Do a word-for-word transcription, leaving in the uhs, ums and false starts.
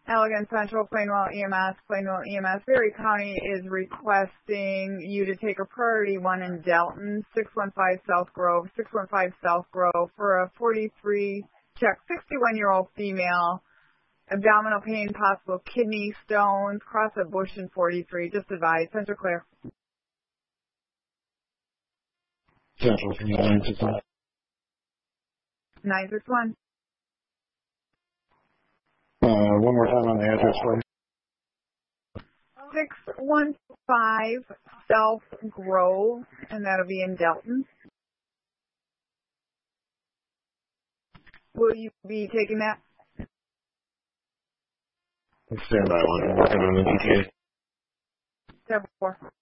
Allegan Central, Plainwell E M S, Plainwell E M S. Berry County is requesting you to take a priority one in Delton, six one five South Grove, six one five South Grove for a forty-three, check, sixty-one-year-old female, abdominal pain, possible kidney stones, cross at Bush and forty-three. Just advise. Center clear. Central from nine six one. nine six one. Uh, one more time on the address, please. six one five South Grove, and that'll be in Delton. Will you be taking that? Stand by one. I'm working on the D T A. seven four.